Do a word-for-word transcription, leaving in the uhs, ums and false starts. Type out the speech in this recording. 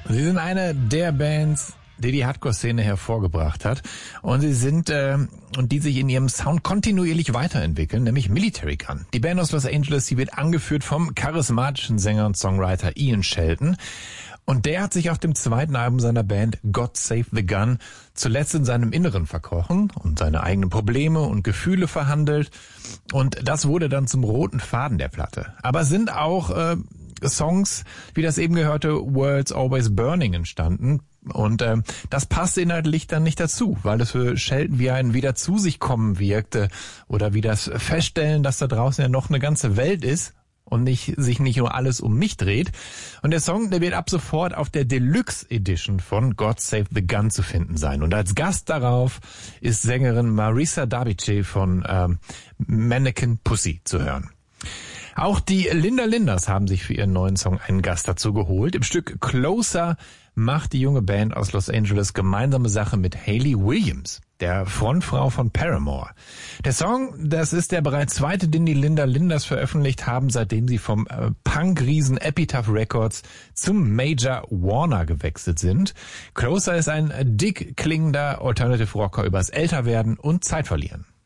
Sie sind eine der Bands, die die Hardcore-Szene hervorgebracht hat. Und sie sind, äh, und die sich in ihrem Sound kontinuierlich weiterentwickeln, nämlich Military Gun. Die Band aus Los Angeles, die wird angeführt vom charismatischen Sänger und Songwriter Ian Shelton. Und der hat sich auf dem zweiten Album seiner Band God Save the Gun zuletzt in seinem Inneren verkrochen und seine eigenen Probleme und Gefühle verhandelt. Und das wurde dann zum roten Faden der Platte. Aber es sind auch äh, Songs, wie das eben gehörte, World's Always Burning entstanden. Und äh, das passte inhaltlich dann nicht dazu, weil es für Shelton wie ein wieder zu sich kommen wirkte oder wie das Feststellen, dass da draußen ja noch eine ganze Welt ist und nicht sich nicht nur alles um mich dreht. Und der Song, der wird ab sofort auf der Deluxe Edition von God Save the Gun zu finden sein. Und als Gast darauf ist Sängerin Marisa Dabice von ähm, Mannequin Pussy zu hören. Auch die Linda Linders haben sich für ihren neuen Song einen Gast dazu geholt. Im Stück Closer macht die junge Band aus Los Angeles gemeinsame Sache mit Hayley Williams, der Frontfrau von Paramore. Der Song, das ist der bereits zweite, den die Linda Linders veröffentlicht haben, seitdem sie vom äh, Punk-Riesen Epitaph Records zum Major Warner gewechselt sind. Closer ist ein dick klingender Alternative Rocker übers Älterwerden und Zeitverlieren.